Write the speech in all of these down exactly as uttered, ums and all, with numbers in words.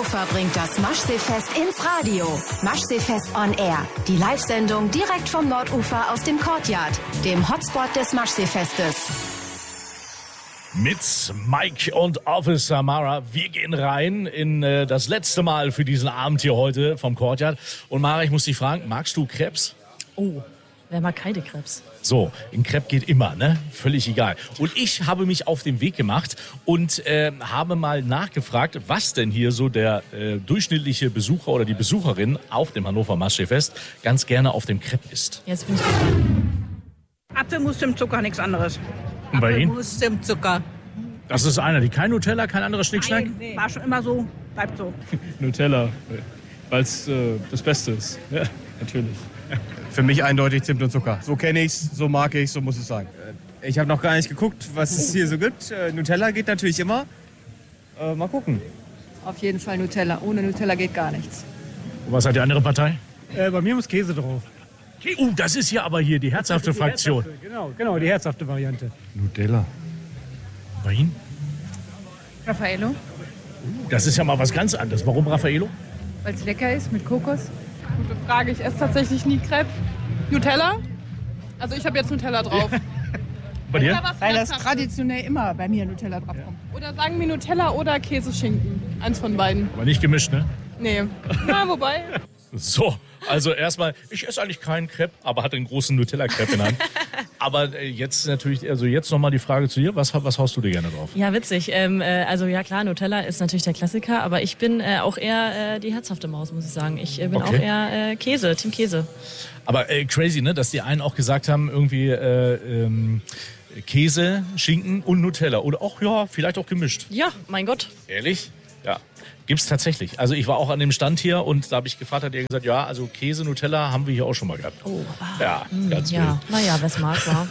Hannover bringt das Maschseefest ins Radio. Maschseefest on Air. Die Live-Sendung direkt vom Nordufer aus dem Courtyard, dem Hotspot des Maschseefestes. Mit Mike und Officer Mara. Wir gehen rein in äh, das letzte Mal für diesen Abend hier heute vom Courtyard. Und Mara, ich muss dich fragen, magst du Krebs? Oh, wer mag keine Krebs? So, in Crepe geht immer, ne? Völlig egal. Und ich habe mich auf den Weg gemacht und äh, habe mal nachgefragt, was denn hier so der äh, durchschnittliche Besucher oder die Besucherin auf dem Hannover Maschseefest ganz gerne auf dem Crepe isst. Jetzt bin ich gespannt. Apfelmus, Zimtzucker, nichts anderes. Und bei Ihnen? Apfelmus, Zimtzucker. Das ist einer, die kein Nutella, kein anderer Schnickschnack? Nein, nee. War schon immer so, bleibt so. Nutella, weil es äh, das Beste ist. Ja, natürlich. Für mich eindeutig Zimt und Zucker. So kenne ich's, so mag ich's, so muss es sein. Ich habe noch gar nicht geguckt, was es hier so gibt. Äh, Nutella geht natürlich immer. Äh, mal gucken. Auf jeden Fall Nutella. Ohne Nutella geht gar nichts. Und was hat die andere Partei? Äh, bei mir muss Käse drauf. Uh, das ist ja aber hier die herzhafte Die Fraktion. herzhafte, genau, genau, die herzhafte Variante. Nutella. Bei Ihnen? Raffaello, Das ist ja mal was ganz anderes. Warum Raffaello? weil es lecker ist mit Kokos. Gute Frage. Ich esse tatsächlich nie Crepe. Nutella? Also ich habe jetzt Nutella drauf. Bei dir? Oder was Weil das Herzhaftes. traditionell immer bei mir Nutella draufkommt. Oder sagen wir Nutella oder Käseschinken. Eins von beiden. Aber nicht gemischt, ne? Nee. Na, wobei. So, also erstmal, ich esse eigentlich keinen Crepe, aber hatte einen großen Nutella-Crepe in der Hand. Aber äh, jetzt natürlich, also jetzt nochmal die Frage zu dir, was, was haust du dir gerne drauf? Ja, witzig. Ähm, äh, also ja klar, Nutella ist natürlich der Klassiker, aber ich bin äh, auch eher äh, die herzhafte Maus, muss ich sagen. Ich äh, bin Okay. auch eher äh, Käse, Team Käse. Aber äh, crazy, ne, dass die einen auch gesagt haben, irgendwie äh, ähm, Käse, Schinken und Nutella. Oder auch, ja, vielleicht auch gemischt. Ja, mein Gott. Ehrlich? Ja. Gibt's tatsächlich. Also ich war auch an dem Stand hier und da habe ich gefragt, hat er gesagt, ja, also Käse, Nutella haben wir hier auch schon mal gehabt. Oh, Ja, ganz ja, naja, wer es mag, war.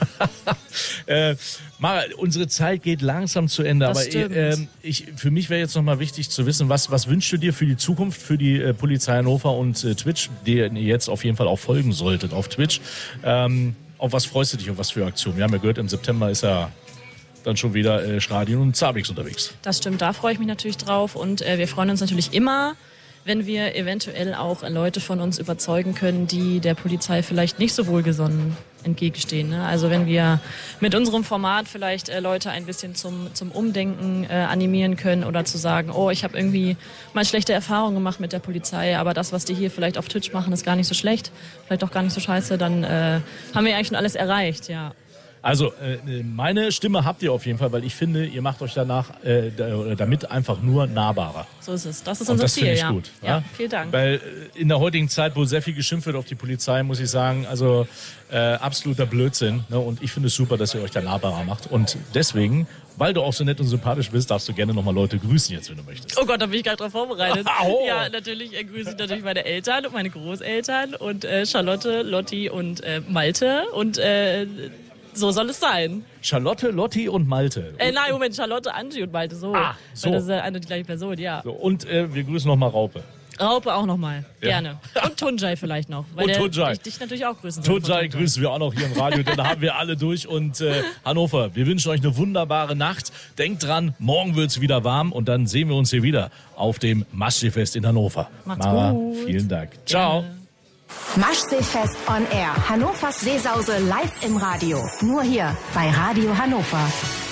äh, Mara, unsere Zeit geht langsam zu Ende, Das aber stimmt. äh, ich, für mich wäre jetzt noch mal wichtig zu wissen, was, was wünschst du dir für die Zukunft, für die äh, Polizei Hannover und äh, Twitch, der ihr jetzt auf jeden Fall auch folgen solltet auf Twitch. Ähm, auf was freust du dich und was für Aktionen? Wir haben ja gehört, im September ist ja dann schon wieder äh, Stradien und Zabix unterwegs. Das stimmt, da freue ich mich natürlich drauf. Und äh, wir freuen uns natürlich immer, wenn wir eventuell auch Leute von uns überzeugen können, die der Polizei vielleicht nicht so wohlgesonnen entgegenstehen. Ne? Also wenn wir mit unserem Format vielleicht äh, Leute ein bisschen zum, zum Umdenken äh, animieren können oder zu sagen, oh, ich habe irgendwie mal schlechte Erfahrungen gemacht mit der Polizei, aber das, was die hier vielleicht auf Twitch machen, ist gar nicht so schlecht, vielleicht auch gar nicht so scheiße, dann äh, haben wir eigentlich schon alles erreicht, ja. Also äh, meine Stimme habt ihr auf jeden Fall, weil ich finde, ihr macht euch danach äh, da- damit einfach nur nahbarer. So ist es. Das ist Und unser das Ziel, finde ich ja. gut. Ja, vielen Dank. Weil äh, in der heutigen Zeit, wo sehr viel geschimpft wird auf die Polizei, muss ich sagen, also äh, absoluter Blödsinn. Ne? Und ich finde es super, dass ihr euch da nahbarer macht. Und deswegen, weil du auch so nett und sympathisch bist, darfst du gerne nochmal Leute grüßen jetzt, wenn du möchtest. Oh Gott, da bin ich gerade drauf vorbereitet. Au. Ja, natürlich äh, grüße ich natürlich meine Eltern und meine Großeltern und äh, Charlotte, Lotti und äh, Malte und äh, so soll es sein. Charlotte, Lotti und Malte. Äh, nein, Moment, Charlotte, Angie und Malte, so. Ah, so. Weil das ist ja eine und die gleiche Person, ja. So, und äh, wir grüßen nochmal Raupe. Raupe auch nochmal, Ja. gerne. Und Tunjai vielleicht noch. Weil Und der, Tunjai. Ich dich natürlich auch grüßen soll. Tunjai grüßen wir auch noch hier im Radio, denn da haben wir alle durch. Und äh, Hannover, wir wünschen euch eine wunderbare Nacht. Denkt dran, morgen wird's wieder warm und dann sehen wir uns hier wieder auf dem Maschseefest in Hannover. Macht's Mara, gut. vielen Dank. Ciao. Gerne. Maschseefest on Air. Hannovers Seesause live im Radio. Nur hier bei Radio Hannover.